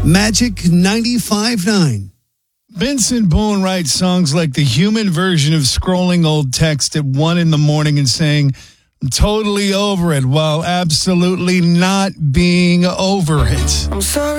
Magic 95.9. Vincent Boone writes songs like the human version of scrolling old text at 1 a.m. and saying, "I'm totally over it," while absolutely not being over it. I'm sorry.